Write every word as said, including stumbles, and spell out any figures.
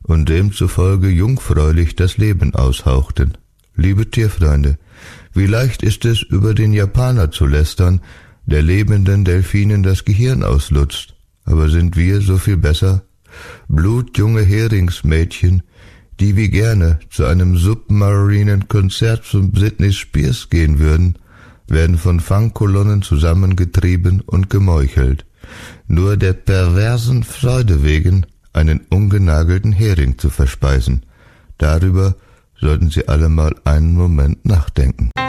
und demzufolge jungfräulich das Leben aushauchten. Liebe Tierfreunde, wie leicht ist es, über den Japaner zu lästern, der lebenden Delfinen das Gehirn auslutzt. Aber sind wir so viel besser? Blutjunge Heringsmädchen, die wie gerne zu einem submarinen Konzert von Britney Spears gehen würden, werden von Fangkolonnen zusammengetrieben und gemeuchelt, nur der perversen Freude wegen, einen ungenagelten Hering zu verspeisen. Darüber sollten Sie alle mal einen Moment nachdenken.